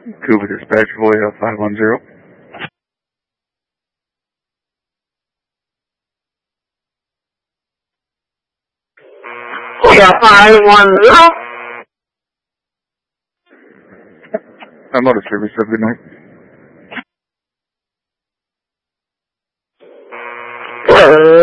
Cuba Dispatch, Voya 510. Voya 510. I'm out of service. Have a good night.